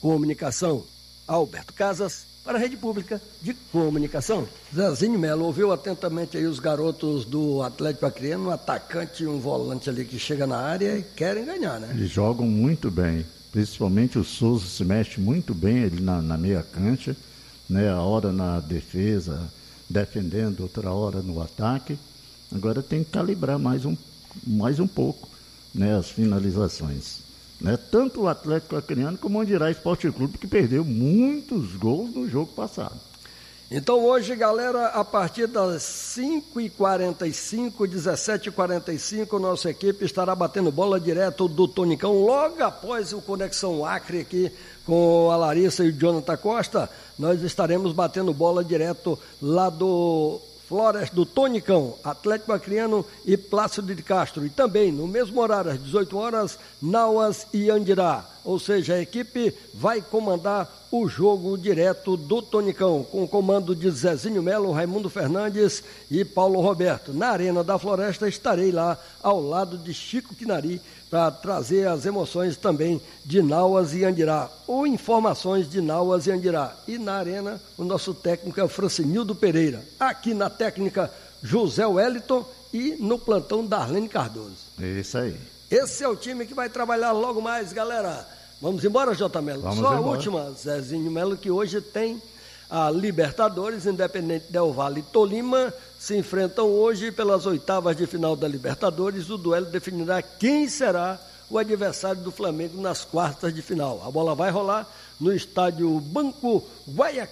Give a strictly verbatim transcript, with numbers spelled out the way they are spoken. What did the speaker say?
Comunicação. Alberto Casas, para a Rede Pública de Comunicação. Zezinho Melo, ouviu atentamente aí os garotos do Atlético Acreano, um atacante e um volante ali que chega na área e querem ganhar, né? Eles jogam muito bem, principalmente o Souza se mexe muito bem ali na, na meia cancha, né? A hora na defesa, defendendo, outra hora no ataque. Agora tem que calibrar mais um, mais um pouco, né? As finalizações. Né? Tanto o Atlético Acreano como o Andirá Esporte Clube, que perdeu muitos gols no jogo passado. Então hoje, galera, a partir das cinco e quarenta e cinco, dezessete e quarenta e cinco, nossa equipe estará batendo bola direto do Tonicão, logo após o Conexão Acre aqui com a Larissa e o Jonathan Costa. Nós estaremos batendo bola direto lá do Floresta, do Tonicão, Atlético Acreano e Plácido de Castro. E também, no mesmo horário, às dezoito horas, Nauas e Andirá. Ou seja, a equipe vai comandar o jogo direto do Tonicão, com o comando de Zezinho Melo, Raimundo Fernandes e Paulo Roberto. Na Arena da Floresta estarei lá ao lado de Chico Quinari para trazer as emoções também de Nauas e Andirá, ou informações de Nauas e Andirá. E na Arena, o nosso técnico é o Francinildo Pereira. Aqui na técnica, José Wellington, e no plantão, Darlene Cardoso. Isso aí. Esse é o time que vai trabalhar logo mais, galera. Vamos embora, J. Melo? Vamos Só a embora. última, Zezinho Melo, que hoje tem a Libertadores, Independente Del Valle e Tolima se enfrentam hoje pelas oitavas de final da Libertadores. O duelo definirá quem será o adversário do Flamengo nas quartas de final. A bola vai rolar no estádio Banco Guayaquil.